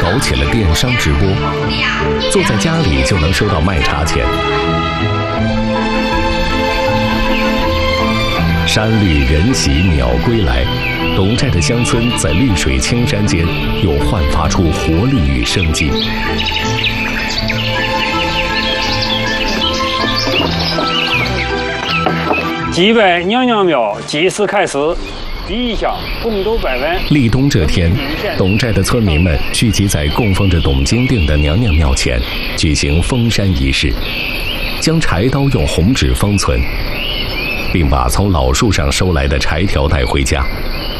搞起了电商直播，坐在家里就能收到卖茶钱。山绿人稀鸟归来，董寨的乡村在绿水青山间又焕发出活力与生机。 祭拜娘娘庙祭祀开始，第一项供斗百文。 立冬这天，董寨的村民们聚集在供奉着董金锭的娘娘庙前，举行封山仪式，将柴刀用红纸封存，并把从老树上收来的柴条带回家。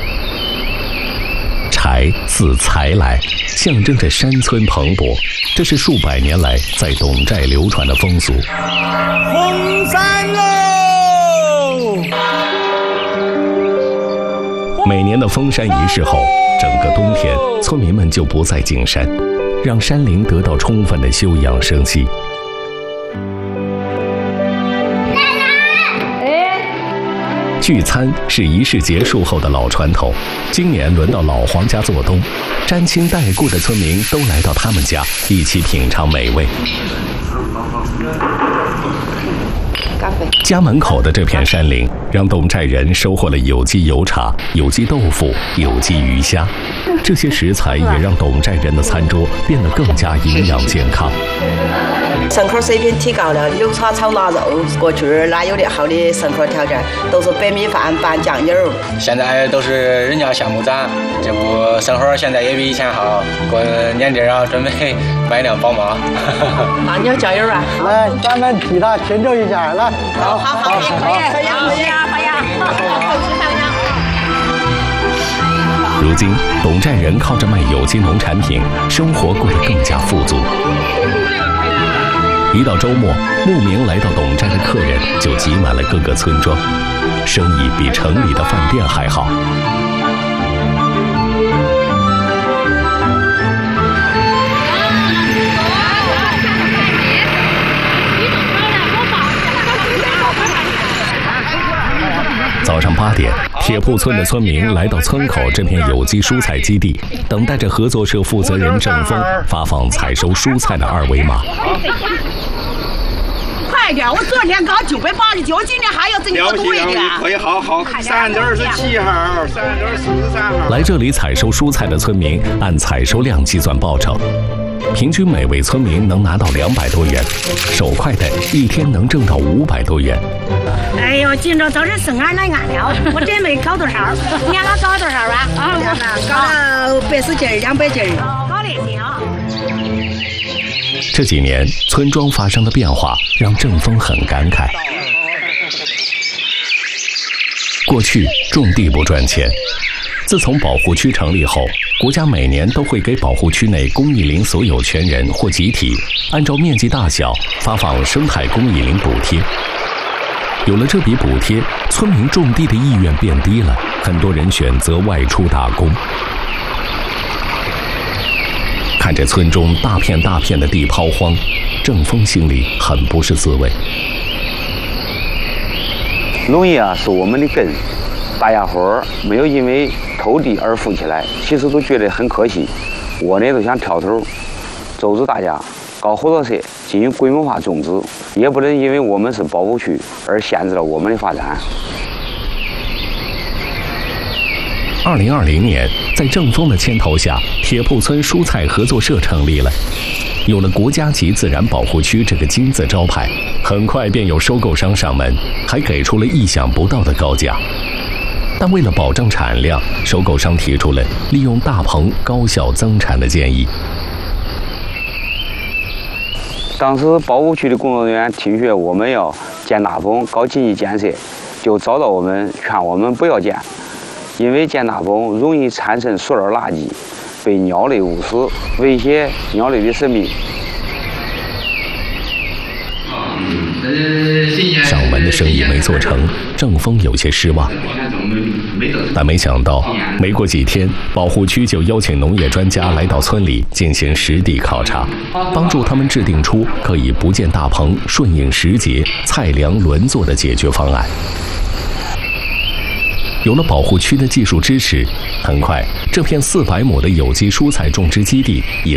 柴自财来，象征着山村蓬勃，这是数百年来在董寨流传的风俗。 封山喽！ 每年的封山仪式后，整个冬天，村民们就不再进山，让山林得到充分的休养生息。聚餐是仪式结束后的老传统，今年轮到老黄家做冬，沾亲带故的村民都来到他们家，一起品尝美味。家门口的这片山林，让董寨人收获了有机油茶、有机豆腐、有机鱼虾，这些食材也让董寨人的餐桌变得更加营养健康。 生活水平提高了，油茶炒腊肉，过去哪有的好的生活条件，都是白米饭拌酱油。 现在都是人家项目长，这不生活现在也比以前好。过年底啊，准备买辆宝马。 那你要酱油啊？ 来，咱们替他迁就一下，来。 好，可以。 如今，董寨人靠着卖有机农产品，生活过得更加富足。一到周末，慕名来到董寨的客人就挤满了各个村庄，生意比城里的饭店还好。早上8点，铁铺村的村民来到村口这片有机蔬菜基地，等待着合作社负责人郑峰发放采收蔬菜的2维码。 快点！我昨天刚989，今天还要增加多一点。 可以，好，3.27号，3.43号。 来这里采收蔬菜的村民按采收量计算报酬，平均每位村民能拿到200多元，手快的一天能挣到500多元。 哎呦，今朝早上生俺来按了，我准备搞多少？你俺搞多少啊？搞了80斤，200斤。搞得行。 这几年，村庄发生的变化让郑峰很感慨。过去种地不赚钱，自从保护区成立后，国家每年都会给保护区内公益林所有权人或集体按照面积大小发放生态公益林补贴。有了这笔补贴，村民种地的意愿变低了，很多人选择外出打工。看着村中大片大片的地抛荒，郑峰心里很不是滋味。 农业是我们的根，大家伙儿没有因为偷地而富起来，其实都觉得很可惜。我呢都想挑头，组织大家搞合作社，进行规模化种植，也不能因为我们是保护区而限制了我们的发展。 2020年，在郑峰的牵头下，铁铺村蔬菜合作社成立了。有了国家级自然保护区这个金字招牌，很快便有收购商上门，还给出了意想不到的高价。但为了保证产量，收购商提出了利用大棚高效增产的建议。 当时保护区的工作人员听说我们要建大棚搞经济建设，就找到我们劝我们不要建，因为建大棚容易产生塑料垃圾，被鸟类误食，威胁鸟类的生命。 上门的生意没做成，郑峰有些失望。但没想到，没过几天，保护区就邀请农业专家来到村里进行实地考察，帮助他们制定出可以不建大棚、顺应时节、菜粮轮作的解决方案。有了保护区的技术支持，很快，这片400亩的有机蔬菜种植基地也